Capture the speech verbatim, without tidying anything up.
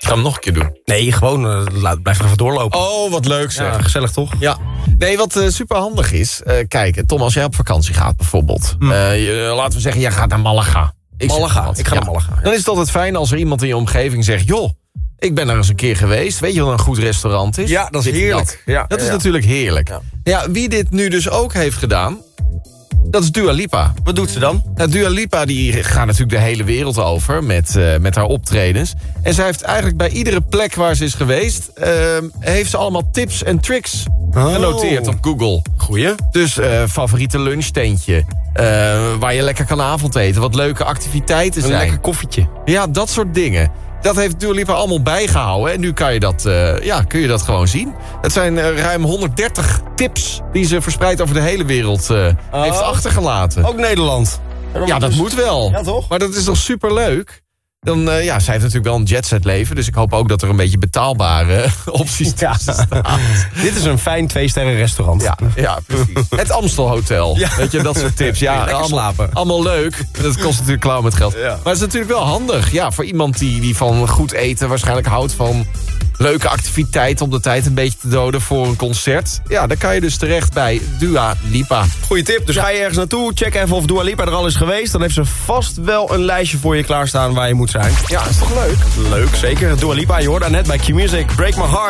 Ga hem nog een keer doen. Nee, gewoon uh, laat, blijf even doorlopen. Oh, wat leuk zeg. Ja, gezellig toch? Ja. Nee, wat uh, super handig is. Uh, kijk, Tom, als jij op vakantie gaat bijvoorbeeld. Hmm. Uh, je, laten we zeggen, jij gaat naar Malaga. Ik Malaga, ik ga ja. naar Malaga. Ja. Dan is het altijd fijn als er iemand in je omgeving zegt... joh, ik ben er eens een keer geweest. Weet je wat een goed restaurant is? Ja, dat is heerlijk. Dat, ja, dat ja, is ja. natuurlijk heerlijk. Ja. ja, wie dit nu dus ook heeft gedaan... dat is Dua Lipa. Wat doet ze dan? Nou, Dua Lipa die gaat natuurlijk de hele wereld over met, uh, met haar optredens. En zij heeft eigenlijk bij iedere plek waar ze is geweest... Uh, heeft ze allemaal tips en tricks oh. genoteerd op Google. Goeie. Dus uh, favoriete lunchtentje. Uh, waar je lekker kan avondeten. Wat leuke activiteiten een zijn. Een lekker koffietje. Ja, dat soort dingen. Dat heeft Dua Lipa allemaal bijgehouden. En nu kan je dat, uh, ja, kun je dat gewoon zien. Het zijn uh, ruim honderddertig tips die ze verspreid over de hele wereld uh, oh. heeft achtergelaten. Ook Nederland. Ja, dat dus... moet wel. Ja, toch? Maar dat is toch superleuk? Dan, uh, ja, zij heeft natuurlijk wel een jetset leven. Dus ik hoop ook dat er een beetje betaalbare opties ja. tussen staan. Dit is een fijn twee-sterren restaurant. Ja, ja, precies. Het Amstel Hotel. Ja. Weet je, dat soort tips. Ja, lekker allemaal, slapen. Allemaal leuk. Dat kost natuurlijk klauw met geld. Ja. Maar het is natuurlijk wel handig. Ja, voor iemand die, die van goed eten waarschijnlijk houdt van... leuke activiteiten om de tijd een beetje te doden voor een concert. Ja, dan kan je dus terecht bij Dua Lipa. Goeie tip. Dus ja. ga je ergens naartoe, check even of Dua Lipa er al is geweest. Dan heeft ze vast wel een lijstje voor je klaarstaan waar je moet zijn. Ja, is toch leuk? Leuk, zeker. Dua Lipa, je hoorde net bij Q-Music. Break My Heart.